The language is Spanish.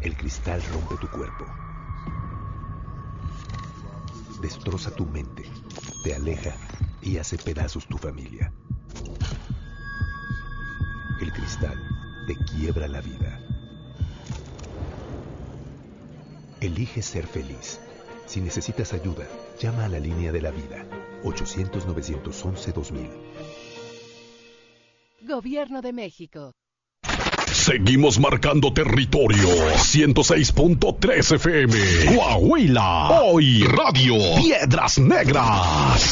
El cristal rompe tu cuerpo. Destroza tu mente, te aleja y hace pedazos tu familia. El cristal te quiebra la vida. Elige ser feliz. Si necesitas ayuda, llama a la línea de la vida, 800-911-2000. Gobierno de México. Seguimos marcando territorio. 106.3 FM. Coahuila. Hoy Radio Piedras Negras.